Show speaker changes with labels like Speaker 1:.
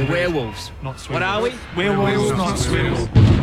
Speaker 1: Werewolves.
Speaker 2: Not
Speaker 1: What are we?
Speaker 2: Werewolves, not swindles.